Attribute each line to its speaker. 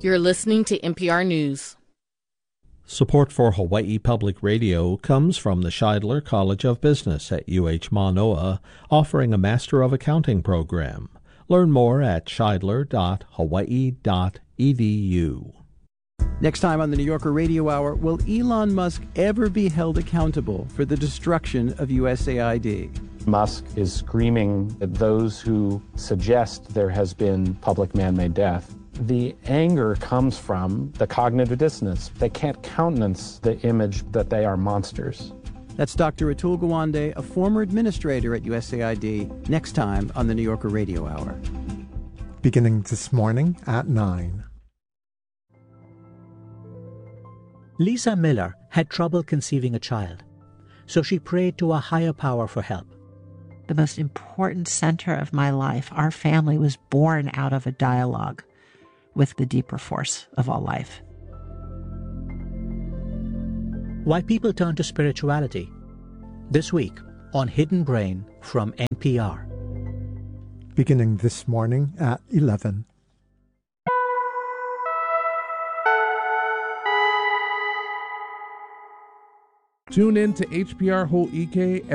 Speaker 1: You're listening to NPR News.
Speaker 2: Support for Hawaii Public Radio comes from the Scheidler College of Business at UH Manoa, offering a Master of Accounting program. Learn more at scheidler.hawaii.edu.
Speaker 3: Next time on the New Yorker Radio Hour, will Elon Musk ever be held accountable for the destruction of USAID?
Speaker 4: Musk is screaming at those who suggest there has been public man-made death. The anger comes from the cognitive dissonance. They can't countenance the image that they are monsters.
Speaker 3: That's Dr. Atul Gawande, a former administrator at USAID, next time on the New Yorker Radio Hour.
Speaker 5: Beginning this morning at 9.
Speaker 6: Lisa Miller had trouble conceiving a child, so she prayed to a higher power for help.
Speaker 7: The most important center of my life, our family, was born out of a dialogue with the deeper force of all life.
Speaker 6: Why people turn to spirituality. This week on Hidden Brain from NPR.
Speaker 5: Beginning this morning at 11.
Speaker 8: Tune in to HPR Ho'ike